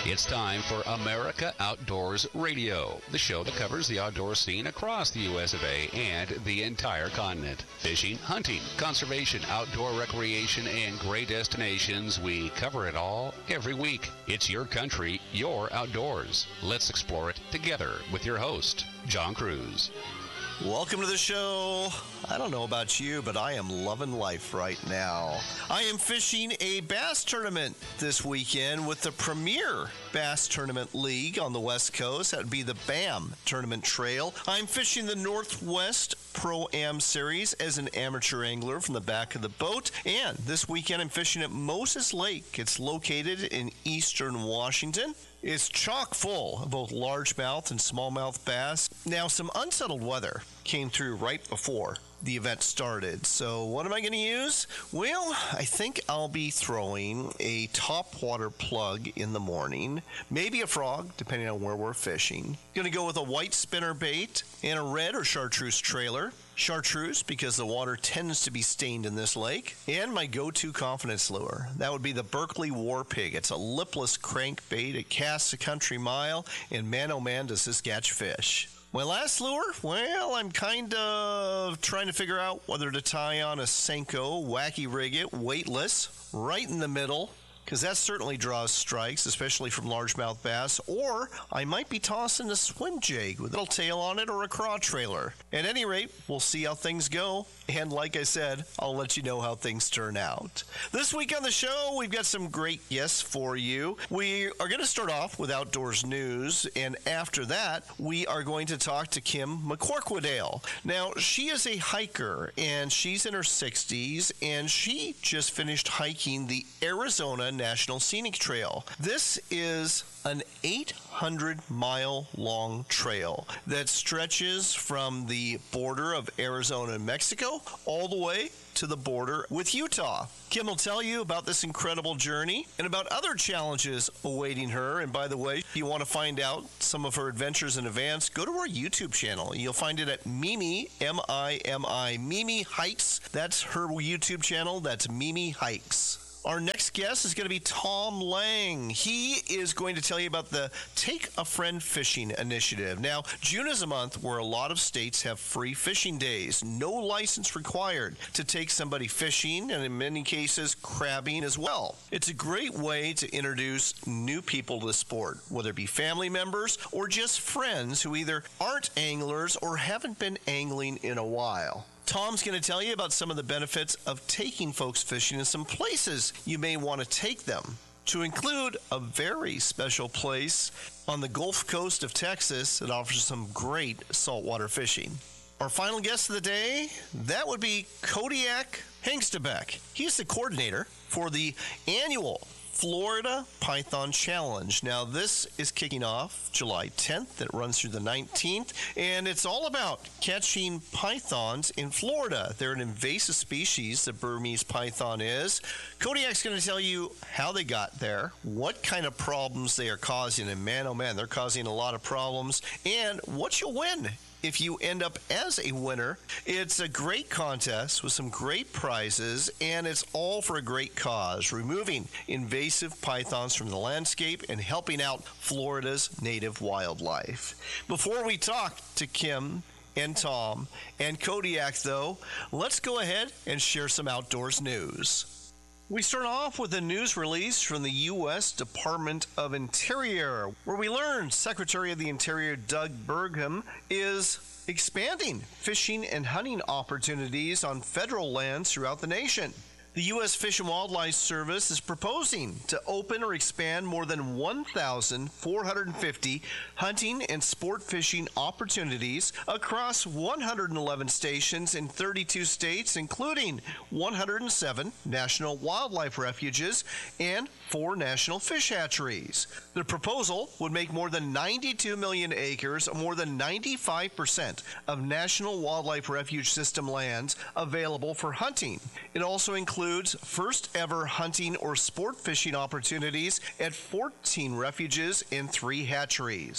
It's time for America Outdoors Radio, the show that covers the outdoor scene across the U.S. of A. and the entire continent. Fishing, hunting, conservation, outdoor recreation, and great destinations. We cover it all every week. It's your country, your outdoors. Let's explore it together with your host, John Cruz. Welcome to the show. I don't know about you, but I am loving life right now. I am fishing a bass tournament this weekend with the premier bass tournament league on the West Coast. That would be the BAM Tournament Trail. I'm fishing the Northwest Pro-Am Series as an amateur angler from the back of the boat. And this weekend I'm fishing at Moses Lake. It's located in eastern Washington. It's chock full of both largemouth and smallmouth bass. Now, some unsettled weather came through right before the event started. So what am I going to use? Well, I think I'll be throwing a topwater plug in the morning, maybe a frog, depending on where we're fishing. Going to go with a white spinner bait and a red or chartreuse trailer. Chartreuse because the water tends to be stained in this lake. And my go-to confidence lure. That would be the Berkley War Pig. It's a lipless crankbait. It casts a country mile, and man oh man does this catch fish. My last lure, well, I'm kind of trying to figure out whether to tie on a Senko, wacky rig it, weightless, right in the middle, because that certainly draws strikes, especially from largemouth bass, or I might be tossing a swim jig with a little tail on it or a craw trailer. At any rate, we'll see how things go, and like I said, I'll let you know how things turn out. This week on the show, we've got some great guests for you. We are going to start off with outdoors news, and after that, we are going to talk to Kim McCorquodale. Now, she is a hiker, and she's in her 60s, and she just finished hiking the Arizona National Scenic Trail. This is an 800-mile-long trail that stretches from the border of Arizona and Mexico all the way to the border with Utah. Kim will tell you about this incredible journey and about other challenges awaiting her. And by the way, if you want to find out some of her adventures in advance, go to her YouTube channel. You'll find it at Mimi, M-I-M-I, Mimi Hikes. That's her YouTube channel. That's Mimi Hikes. Our next guest is going to be Tom Lang. He is going to tell you about the Take a Friend Fishing Initiative. Now, June is a month where a lot of states have free fishing days. No license required to take somebody fishing, and in many cases, crabbing as well. It's a great way to introduce new people to the sport, whether it be family members or just friends who either aren't anglers or haven't been angling in a while. Tom's going to tell you about some of the benefits of taking folks fishing and some places you may want to take them, to include a very special place on the Gulf Coast of Texas that offers some great saltwater fishing. Our final guest of the day, that would be Kodiak Hengstebeck. He's the coordinator for the annual Florida Python Challenge. Now, this is kicking off July 10th. It runs through the 19th, and it's all about catching pythons in Florida. They're an invasive species, the Burmese python is. Kodiak's going to tell you how they got there, what kind of problems they are causing, and man, oh man, they're causing a lot of problems, and what you'll win if you end up as a winner. It's a great contest with some great prizes, and it's all for a great cause, removing invasive pythons from the landscape and helping out Florida's native wildlife. Before we talk to Kim and Tom and Kodiak, though, let's go ahead and share some outdoors news. We start off with a news release from the U.S. Department of Interior, where we learn Secretary of the Interior Doug Burgum is expanding fishing and hunting opportunities on federal lands throughout the nation. The U.S. Fish and Wildlife Service is proposing to open or expand more than 1,450 hunting and sport fishing opportunities across 111 stations in 32 states, including 107 national wildlife refuges and 4 national fish hatcheries. The proposal would make more than 92 million acres, more than 95% of National Wildlife Refuge System lands available for hunting. It also includes first ever hunting or sport fishing opportunities at 14 refuges and 3 hatcheries.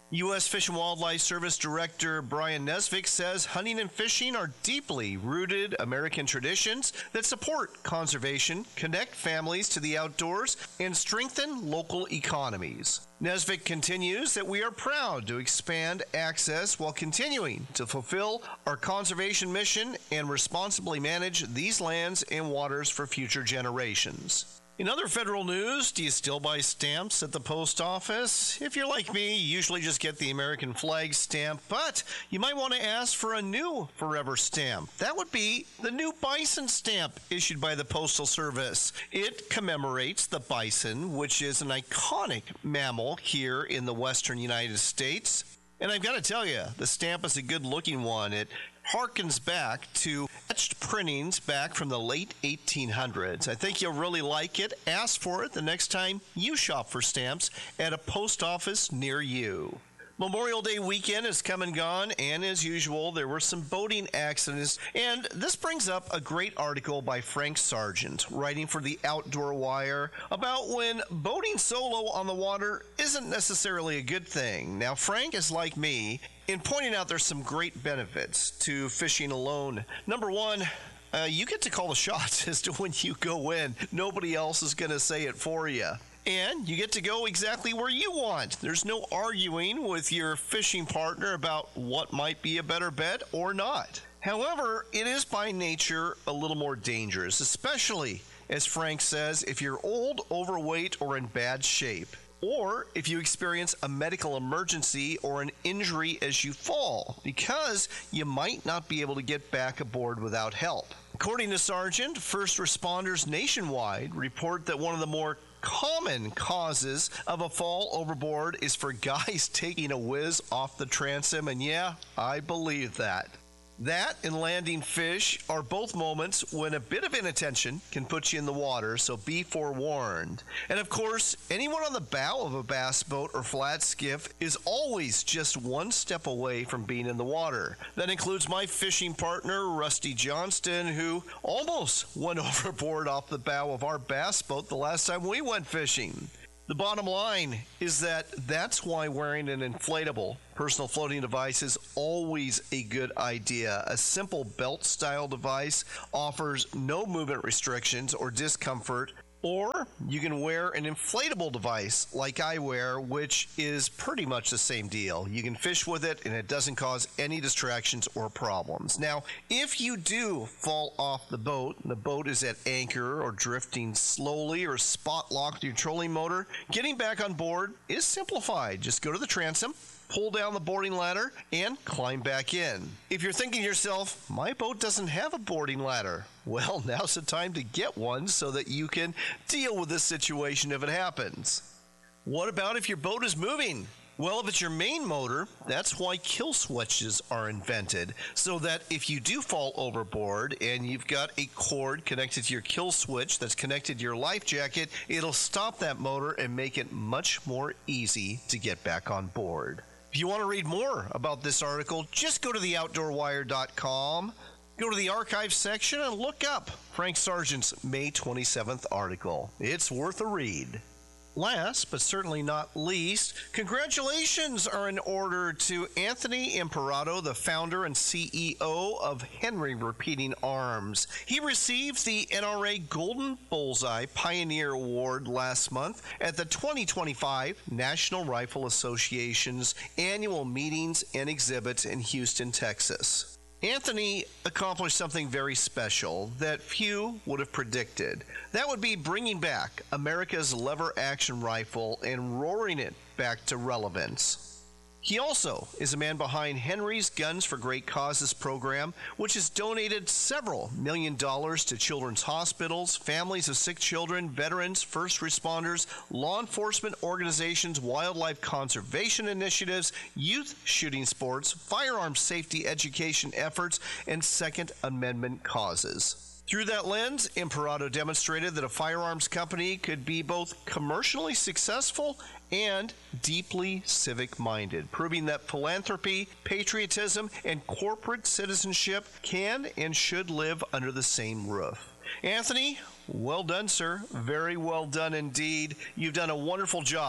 U.S. Fish and Wildlife Service Director Brian Nesvik says hunting and fishing are deeply rooted American traditions that support conservation, connect families to the outdoors, and strengthen local economies. Nesvik continues that we are proud to expand access while continuing to fulfill our conservation mission and responsibly manage these lands and waters for future generations. In other federal news, do you still buy stamps at the post office? If you're like me, you usually just get the American flag stamp, but you might want to ask for a new forever stamp. That would be the new bison stamp issued by the Postal Service. It commemorates the bison, which is an iconic mammal here in the western United States. And I've got to tell you, the stamp is a good-looking one. It harkens back to etched printings back from the late 1800s. I think you'll really like it. Ask for it the next time you shop for stamps at a post office near you. Memorial Day weekend has come and gone, and as usual, there were some boating accidents. And this brings up a great article by Frank Sargent, writing for the Outdoor Wire, about when boating solo on the water isn't necessarily a good thing. Now, Frank is like me in pointing out there's some great benefits to fishing alone. Number one, you get to call the shots as to when you go in. Nobody else is going to say it for you. And you get to go exactly where you want. There's no arguing with your fishing partner about what might be a better bet or not. However, it is by nature a little more dangerous, especially, as Frank says, if you're old, overweight, or in bad shape. Or if you experience a medical emergency or an injury as you fall, because you might not be able to get back aboard without help. According to Sargent, first responders nationwide report that one of the more common causes of a fall overboard is for guys taking a whiz off the transom, and yeah, I believe that. That and landing fish are both moments when a bit of inattention can put you in the water, so be forewarned. And of course, anyone on the bow of a bass boat or flat skiff is always just one step away from being in the water. That includes my fishing partner, Rusty Johnston, who almost went overboard off the bow of our bass boat the last time we went fishing. The bottom line is that's why wearing an inflatable personal floating device is always a good idea. A simple belt-style device offers no movement restrictions or discomfort. Or you can wear an inflatable device like I wear, which is pretty much the same deal. You can fish with it and it doesn't cause any distractions or problems. Now, if you do fall off the boat is at anchor or drifting slowly or spot locked your trolling motor, getting back on board is simplified. Just go to the transom, pull down the boarding ladder, and climb back in. If you're thinking to yourself, my boat doesn't have a boarding ladder, well, now's the time to get one so that you can deal with this situation if it happens. What about if your boat is moving? Well, if it's your main motor, that's why kill switches are invented, so that if you do fall overboard and you've got a cord connected to your kill switch that's connected to your life jacket, it'll stop that motor and make it much more easy to get back on board. If you want to read more about this article, just go to theoutdoorwire.com, go to the archive section, and look up Frank Sargent's May 27th article. It's worth a read. Last, but certainly not least, congratulations are in order to Anthony Imperato, the founder and CEO of Henry Repeating Arms. He received the NRA Golden Bullseye Pioneer Award last month at the 2025 National Rifle Association's annual meetings and exhibits in Houston, Texas. Anthony accomplished something very special that few would have predicted. That would be bringing back America's lever-action rifle and roaring it back to relevance. He also is a man behind Henry's Guns for Great Causes program, which has donated several $1 million to children's hospitals, families of sick children, veterans, first responders, law enforcement organizations, wildlife conservation initiatives, youth shooting sports, firearms safety education efforts, and Second Amendment causes. Through that lens, Imperato demonstrated that a firearms company could be both commercially successful and deeply civic-minded, proving that philanthropy, patriotism, and corporate citizenship can and should live under the same roof. Anthony, well done, sir. Very well done indeed. You've done a wonderful job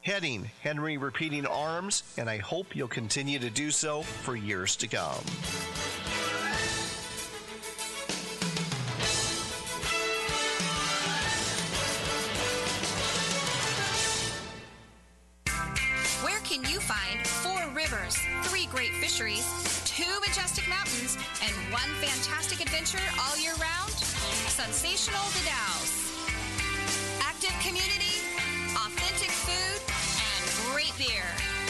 heading Henry Repeating Arms, and I hope you'll continue to do so for years to come. Where can you find 4 rivers, 3 great fisheries, 2 majestic mountains, and 1 fantastic adventure all year round? Sensational The Dalles. Active community, authentic food, and great beer.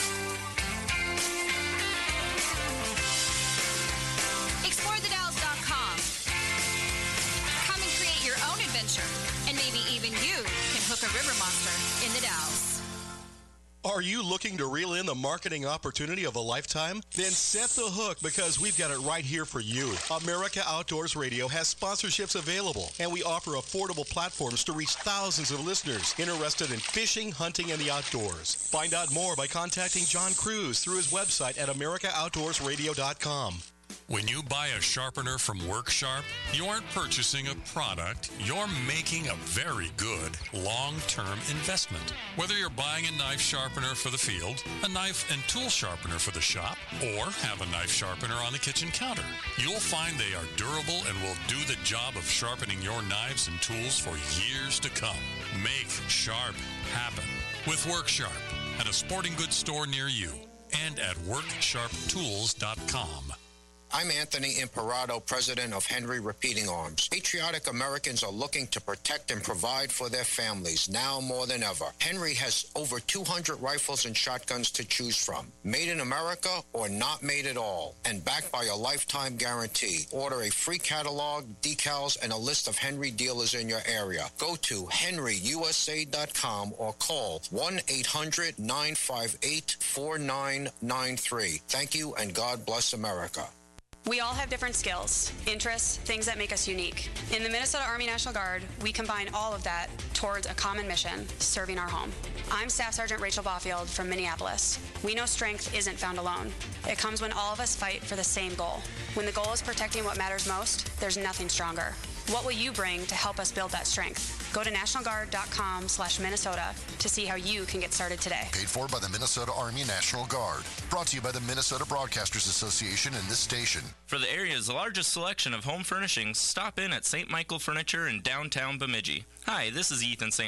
ExploreTheDalles.com. Come and create your own adventure, and maybe even you can hook a river monster in the Dalles. Are you looking to reel in the marketing opportunity of a lifetime? Then set the hook, because we've got it right here for you. America Outdoors Radio has sponsorships available, and we offer affordable platforms to reach thousands of listeners interested in fishing, hunting, and the outdoors. Find out more by contacting John Cruz through his website at AmericaOutdoorsRadio.com. When you buy a sharpener from WorkSharp, you aren't purchasing a product, you're making a very good long-term investment. Whether you're buying a knife sharpener for the field, a knife and tool sharpener for the shop, or have a knife sharpener on the kitchen counter, you'll find they are durable and will do the job of sharpening your knives and tools for years to come. Make sharp happen with WorkSharp at a sporting goods store near you and at WorkSharpTools.com. I'm Anthony Imperato, president of Henry Repeating Arms. Patriotic Americans are looking to protect and provide for their families now more than ever. Henry has over 200 rifles and shotguns to choose from. Made in America or not made at all, and backed by a lifetime guarantee. Order a free catalog, decals, and a list of Henry dealers in your area. Go to henryusa.com or call 1-800-958-4993. Thank you, and God bless America. We all have different skills, interests, things that make us unique. In the Minnesota Army National Guard, we combine all of that towards a common mission, serving our home. I'm Staff Sergeant Rachel Baufield from Minneapolis. We know strength isn't found alone. It comes when all of us fight for the same goal. When the goal is protecting what matters most, there's nothing stronger. What will you bring to help us build that strength? Go to NationalGuard.com/Minnesota to see how you can get started today. Paid for by the Minnesota Army National Guard. Brought to you by the Minnesota Broadcasters Association and this station. For the area's largest selection of home furnishings, stop in at St. Michael Furniture in downtown Bemidji. Hi, this is Ethan St.